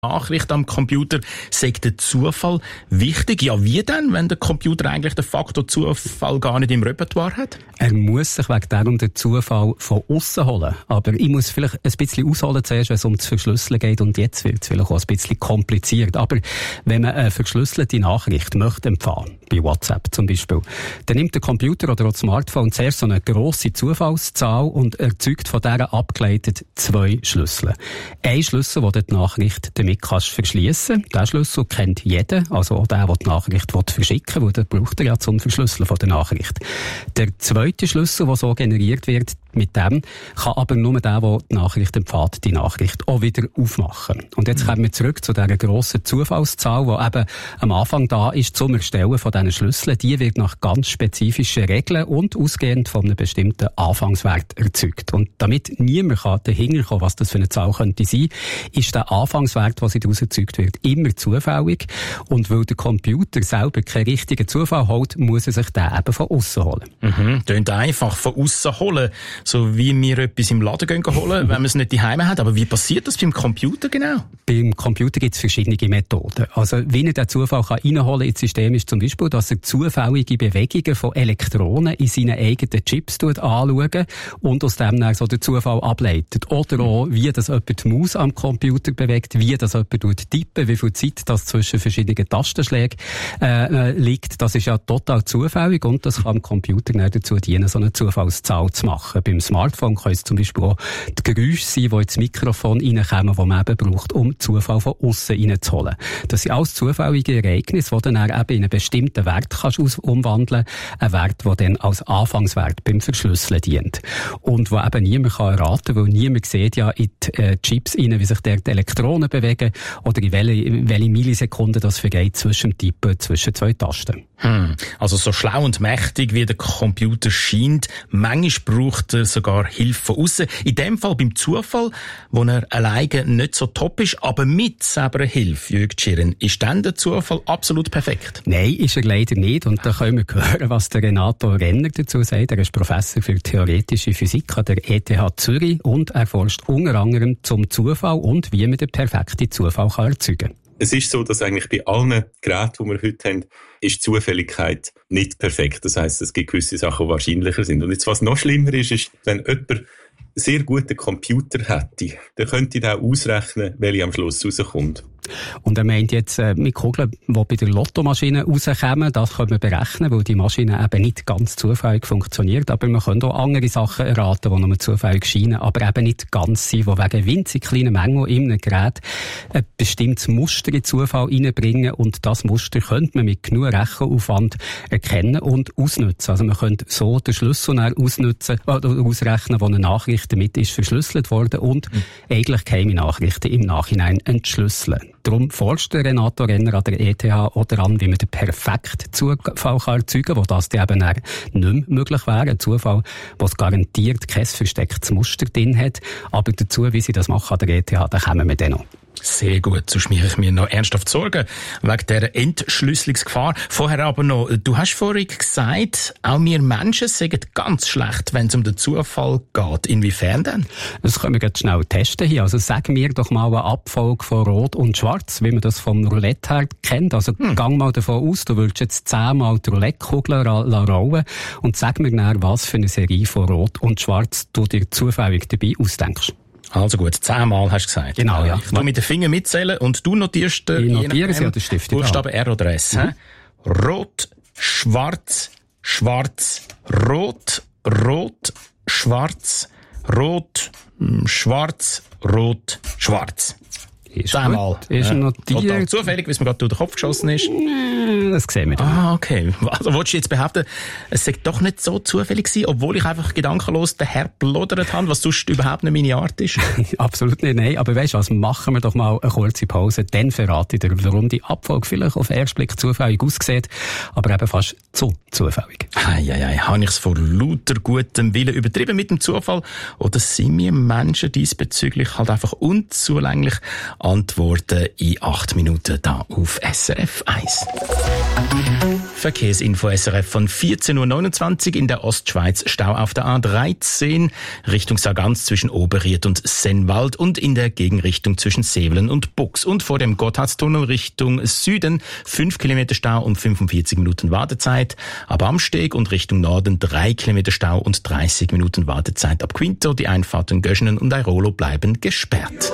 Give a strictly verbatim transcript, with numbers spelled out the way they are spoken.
Nachricht am Computer, sagt der Zufall wichtig? Ja, wie denn, wenn der Computer eigentlich den Faktor Zufall gar nicht im Repertoire hat? Er muss sich wegen darum den Zufall von aussen holen. Aber ich muss vielleicht ein bisschen ausholen zuerst, wenn es um das Verschlüsseln geht. Und jetzt wird es vielleicht auch ein bisschen kompliziert. Aber wenn man eine verschlüsselte Nachricht möchte empfangen, bei WhatsApp zum Beispiel, dann nimmt der Computer oder auch das Smartphone zuerst so eine grosse Zufallszahl und erzeugt von dieser abgeleitet zwei Schlüssel. Ein Schlüssel, der die Nachricht damit kannst verschliessen. Den Schlüssel kennt jeder, also auch der, der die Nachricht verschicken will, weil den braucht er ja zum Verschlüsseln von der Nachricht. Der zweite Schlüssel, der so generiert wird, mit dem kann aber nur der, der die Nachricht empfängt, die Nachricht auch wieder aufmachen. Und jetzt kommen wir zurück zu dieser grossen Zufallszahl, die eben am Anfang da ist zum Erstellen von diesen Schlüsseln. Die wird nach ganz spezifischen Regeln und ausgehend von einem bestimmten Anfangswert erzeugt. Und damit niemand kann dahinter kommen, was das für eine Zahl könnte sein, ist der Anfangswert, der daraus erzeugt wird, immer zufällig. Und weil der Computer selber keinen richtigen Zufall holt, muss er sich den eben von aussen holen. Mhm, tönt einfach, von aussen holen. So wie wir etwas im Laden gehen holen, wenn man es nicht daheim hat. Aber wie passiert das beim Computer genau? Beim Computer gibt es verschiedene Methoden. Also, wie er den Zufall kann reinholen ins System ist zum Beispiel, dass er zufällige Bewegungen von Elektronen in seinen eigenen Chips anschaut und aus dem dann so den Zufall ableitet. Oder auch, wie das jemand die Maus am Computer bewegt, wie das jemand tippen, wie viel Zeit das zwischen verschiedenen Tastenschlägen äh, liegt. Das ist ja total zufällig und das kann dem Computer dann dazu dienen, so eine Zufallszahl zu machen. Beim Smartphone können es zum Beispiel auch die Geräusche sein, die ins Mikrofon reinkommen, die man eben braucht, um Zufall von aussen reinzuholen. Das sind alles zufällige Ereignisse, die dann eben in einen bestimmten Wert kannst umwandeln kannst. Ein Wert, der dann als Anfangswert beim Verschlüsseln dient. Und wo eben niemand kann erraten, weil niemand sieht ja in die äh, Chips rein, wie sich dort die Elektronen bewegen oder in welche, in welche Millisekunden das vergeht zwischen dem Tippen, zwischen zwei Tasten. Hm. Also so schlau und mächtig wie der Computer scheint, manchmal braucht er sogar Hilfe von aussen. In dem Fall beim Zufall, wo er alleine nicht so top ist, aber mit selber Hilfe, Jürg Tschirren, ist dann der Zufall absolut perfekt? Nein, ist er leider nicht. Und da können wir hören, was der Renato Renner dazu sagt. Er ist Professor für theoretische Physik an der E T H Zürich und er forscht unter anderem zum Zufall und wie man den perfekten Zufall kann erzeugen kann. Es ist so, dass eigentlich bei allen Geräten, die wir heute haben, ist Zufälligkeit nicht perfekt. Das heisst, es gibt gewisse Sachen, die wahrscheinlicher sind. Und jetzt, was noch schlimmer ist, ist, wenn jemand sehr guten Computer hätte, dann könnte der ausrechnen, welche am Schluss rauskommt. Und er meint jetzt, äh, mit Kugeln, die bei der Lottomaschine rauskommen, das können wir berechnen, weil die Maschine eben nicht ganz zufällig funktioniert. Aber man kann auch andere Sachen erraten, die nur zufällig scheinen, aber eben nicht ganz sein, die wegen winzig kleinen Mengen in einem Gerät ein bestimmtes Muster in Zufall reinbringen. Und das Muster könnte man mit genug Rechenaufwand erkennen und ausnutzen. Also man könnte so den Schlüssel ausnutzen, oder ausrechnen, wo eine Nachricht damit ist verschlüsselt worden und mhm. eigentlich geheime Nachrichten im Nachhinein entschlüsseln. Darum forscht der Renato Renner an der E T H auch daran, wie man den perfekten Zufall erzeugen kann, wo das dann eben nicht mehr möglich wäre. Ein Zufall, wo es garantiert kein verstecktes Muster drin hat. Aber dazu, wie sie das machen an der E T H, da kommen wir dann noch. Sehr gut, sonst mache ich mir noch ernsthaft Sorgen wegen dieser Entschlüsselungsgefahr. Vorher aber noch, du hast vorhin gesagt, auch wir Menschen sind ganz schlecht, wenn es um den Zufall geht. Inwiefern denn? Das können wir jetzt schnell testen hier. Also sag mir doch mal eine Abfolge von Rot und Schwarz, wie man das vom Roulette her kennt. Also hm. gang mal davon aus, du willst jetzt zehnmal die Roulette-Kugel rollen und sag mir dann, was für eine Serie von Rot und Schwarz du dir zufällig dabei ausdenkst. Also gut, zehnmal hast du gesagt. Genau, ja. Ich tu mit den Fingern mitzählen und du notierst den ich notiere sie an der Stift. Buchstabe R oder S. Mhm. Rot, schwarz, schwarz, rot, rot, schwarz, rot, schwarz, rot, schwarz. Ist Zehnmal. Gut. Ist ja. notiert. Total zufällig, wie es mir gerade durch den Kopf geschossen ist. Das sehen wir dann. Ah, okay. Also willst du jetzt behaupten, es sei doch nicht so zufällig gewesen, obwohl ich einfach gedankenlos den Herr plodert habe, was sonst überhaupt nicht meine Art ist? Absolut nicht, nein. Aber weißt du was, machen wir doch mal eine kurze Pause, dann verrate ich dir, warum die Abfolge vielleicht auf den ersten Blick zufällig aussieht, aber eben fast zu zufällig. Eieiei, habe ich es vor lauter gutem Willen übertrieben mit dem Zufall? Oder sind wir Menschen diesbezüglich halt einfach unzulänglich? Antworten in acht Minuten da auf S R F eins. Verkehrsinfo S R F von vierzehn Uhr neunundzwanzig in der Ostschweiz. Stau auf der A dreizehn Richtung Sargans zwischen Oberried und Sennwald und in der Gegenrichtung zwischen Sevelen und Bux. Und vor dem Gotthardstunnel Richtung Süden fünf Kilometer Stau und fünfundvierzig Minuten Wartezeit. Ab Amsteg und Richtung Norden drei Kilometer Stau und dreißig Minuten Wartezeit. Ab Quinto die Einfahrten Göschenen und Airolo bleiben gesperrt.